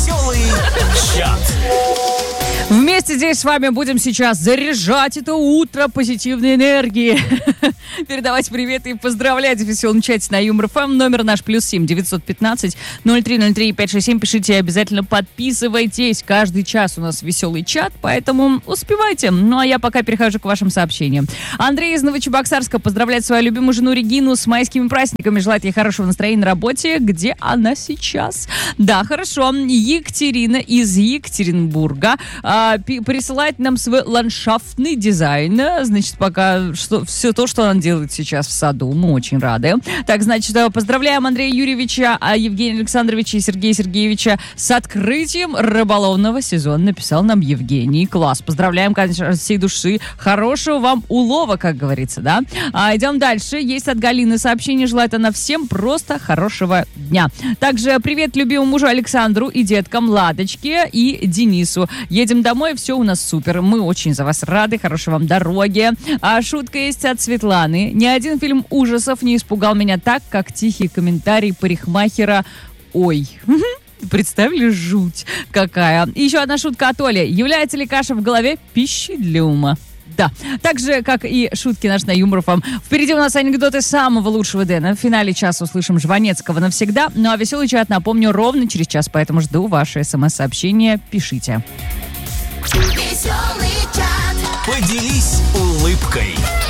Веселый чат. Вместе здесь с вами будем сейчас заряжать это утро позитивной энергией. Передавать привет и поздравлять в веселом чате на Юмор ФМ. Номер наш +7 915 0303 567. Пишите, обязательно подписывайтесь. Каждый час у нас веселый чат, поэтому успевайте. Ну, а я пока перехожу к вашим сообщениям. Андрей из Новочебоксарска поздравляет свою любимую жену Регину с майскими праздниками. Желает ей хорошего настроения на работе. Где она сейчас? Да, хорошо. Екатерина из Екатеринбурга присылает нам свой ландшафтный дизайн. Значит, пока все то, что она делает сейчас в саду. Мы очень рады. Так, значит, поздравляем Андрея Юрьевича, Евгения Александровича и Сергея Сергеевича с открытием рыболовного сезона. Написал нам Евгений. Класс. Поздравляем, конечно, от всей души. Хорошего вам улова, как говорится, да? Идем дальше. Есть от Галины сообщение. Желает она всем просто хорошего дня. Также привет любимому мужу Александру и деткам Ладочке и Денису. Едем домой, все у нас супер. Мы очень за вас рады. Хорошей вам дороги. Шутка есть от Светланы. Ни один фильм ужасов не испугал меня так, как тихий комментарий парикмахера. Ой. Представили, жуть какая. И еще одна шутка от Оли. Является ли каша в голове пищей для ума? Да, так же, как и шутки наши на Юмор ФМ. Впереди у нас анекдоты самого лучшего Дэна. В финале часа услышим Жванецкого навсегда. Ну а веселый чат, напомню, ровно через час, поэтому жду ваши смс-сообщения. Пишите. Поделись улыбкой.